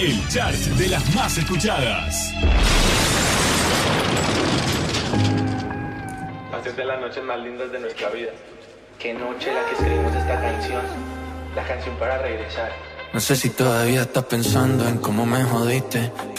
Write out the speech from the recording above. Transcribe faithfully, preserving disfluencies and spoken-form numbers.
El chart de las más escuchadas. Hacer de las noches más lindas de nuestra vida. Qué noche la que escribimos esta canción. La canción para regresar. No sé si todavía estás pensando en cómo me jodiste.